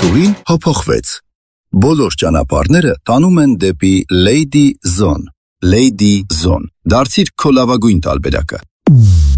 Ծացուղին հափոխվեց։ Բոլոր ճանապարհները տանում են դեպի Lady Zone։ Lady Zone։ Դարձիր քո լավագույն տարբերակը։